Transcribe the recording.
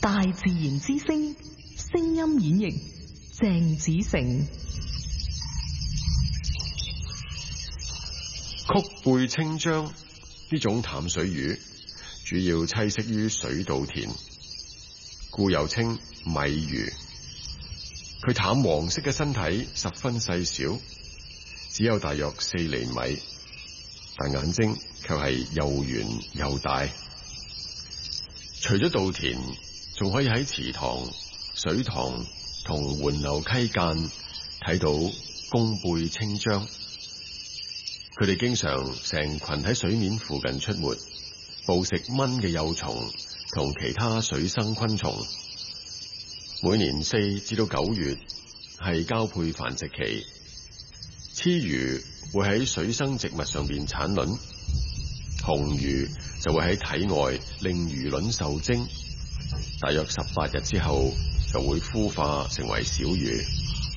大自然之聲，聲音演繹鄭子誠。 曲背清漿呢種淡水魚，主要棲息於水稻田，故又稱米魚。佢淡黃色嘅身體十分細小，只有大約4厘米，但眼睛卻係又圓又大。除咗稻田，仲可以喺池塘、水塘同緩流溪澗睇到弓背清漿。佢哋經常成群喺水面附近出沒，捕食蚊嘅幼蟲同其他水生昆蟲。每年4至到9月係交配繁殖期，雌魚會喺水生植物上邊產卵，雄魚就會喺體外令魚卵受精，大約18日之後就會孵化成為小魚。